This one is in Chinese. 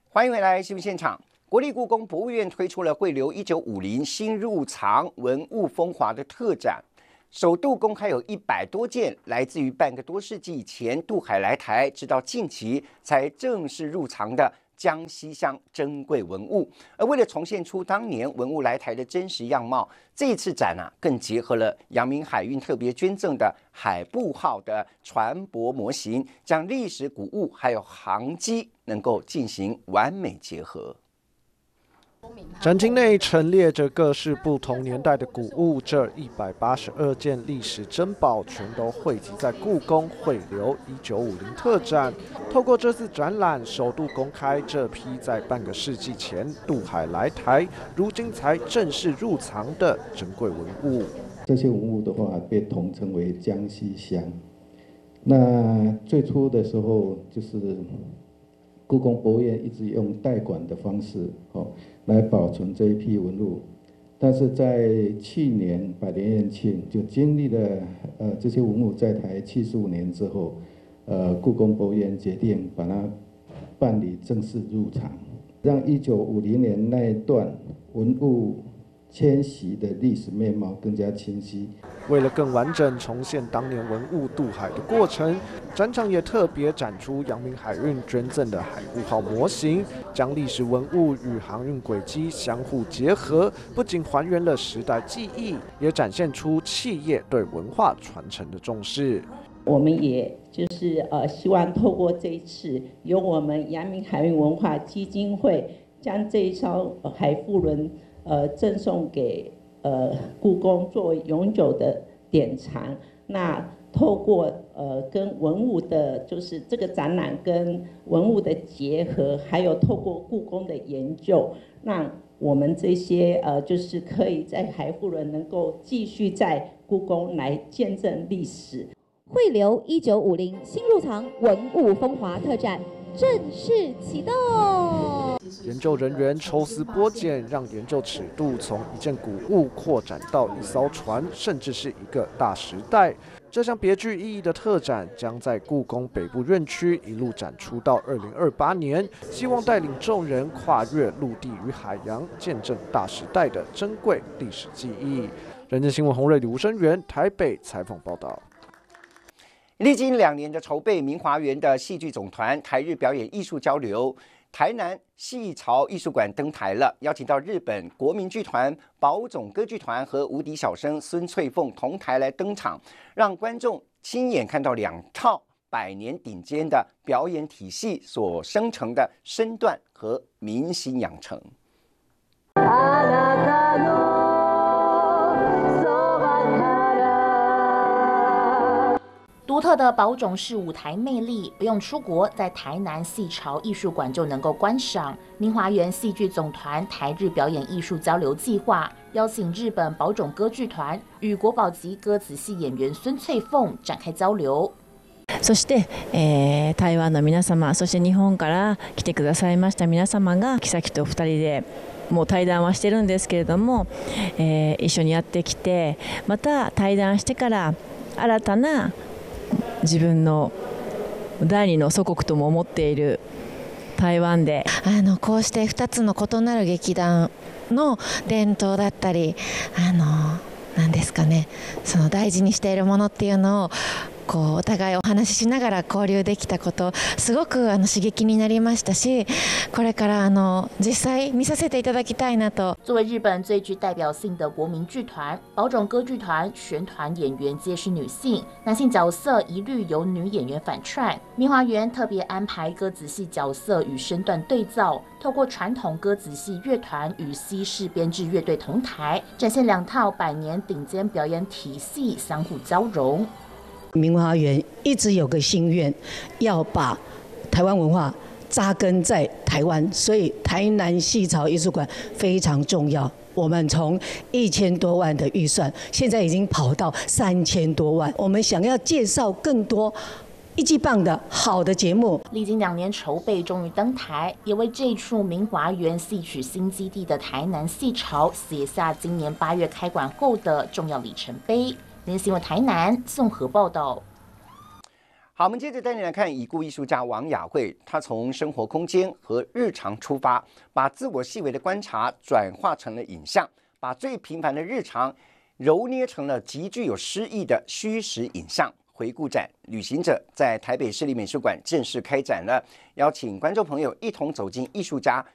欢迎回来新闻现场。国立故宫博物院推出了汇流1950新入藏文物风华的特展，首度公开有100多件来自于半个多世纪前渡海来台，直到近期才正式入藏的江西乡珍贵文物。而为了重现出当年文物来台的真实样貌，这一次展更结合了阳明海运特别捐赠的海部号的船舶模型，将历史古物还有航机能够进行完美结合。 展厅内陈列着各式不同年代的古物，这182件历史珍宝全都汇集在故宫汇流1950特展。透过这次展览，首度公开这批在半个世纪前渡海来台，如今才正式入藏的珍贵文物。 这些文物的话，被统称为江西乡。那最初的时候，就是故宫博物院一直用代管的方式，来保存这一批文物，但是在去年100年宴庆就经历了这些文物在台75年之后，故宫博物院决定把它办理正式入藏，让1950年那一段文物迁徙的历史面貌更加清晰。 为了更完整重现当年文物渡海的过程，展场也特别展出阳明海运捐赠的海部号模型，将历史文物与航运轨迹相互结合，不仅还原了时代记忆，也展现出企业对文化传承的重视。 我们也就是希望透过这一次，由我们阳明海运文化基金会将这一艘海富轮赠送给故宫作为永久的典藏。那透过跟文物的，就是这个展览跟文物的结合，还有透过故宫的研究，让我们这些就是可以在海富轮能够继续在故宫来见证历史。 汇流1950新入藏文物风华特展正式启动。 研究人员抽丝剥茧，让研究尺度从一件古物扩展到一艘船，甚至是一个大时代。这项别具意义的特展将在故宫北部院区一路展出到2028年，希望带领众人跨越陆地与海洋，见证大时代的珍贵历史记忆。人间新闻洪瑞、李吴声源台北采访报道。 历经2年的筹备，明华园的戏剧总团台日表演艺术交流台南戏潮艺术馆登台了，邀请到日本国民剧团、宝冢歌剧团和无敌小生孙翠凤同台来登场，让观众亲眼看到2套100年顶尖的表演体系所生成的身段和民心养成。 独特的宝冢式舞台魅力，不用出国，在台南戏潮艺术馆就能够观赏。明华园戏剧总团台日表演艺术交流计划，邀请日本宝冢歌剧团与国宝级歌子戏演员孙翠凤展开交流。 そして、台湾の皆様、そして日本から来てくださいました皆様が、妃と2人でもう対談はしてるんですけれども、一緒にやってきて、また対談してから新たな自分の第二の祖国とも思っている台湾でこうして2つの異なる劇団の伝統だったり何ですかね、その大事にしているものっていうのをこうお互いお話ししながら交流できたこと、すごく刺激になりましたし、これから実際見させていただきたいなと。 作为日本最具代表性的国民剧团，宝冢歌剧团全团演员皆是女性，男性角色一律由女演员反串。明华园特别安排歌子戏角色与身段对造，透过传统歌子戏乐团与西式编制乐队同台，展现2套100年顶尖表演体系相互交融。 明华园一直有个心愿，要把台湾文化扎根在台湾，所以台南戏潮艺术馆非常重要。我们从1000多万的预算，现在已经跑到3000多万。我们想要介绍更多一级棒的好的节目。 历经2年筹备，终于登台，也为这处明华园戏曲新基地的台南戏潮写下今年8月开馆后的重要里程碑。新闻台南综合报道。 好，我们接着带你来看已故艺术家王雅慧，她从生活空间和日常出发，把自我细微的观察转化成了影像，把最平凡的日常揉捏成了极具有诗意的虚实影像回顾展。旅行者在台北市立美术馆正式开展了，邀请观众朋友一同走进艺术家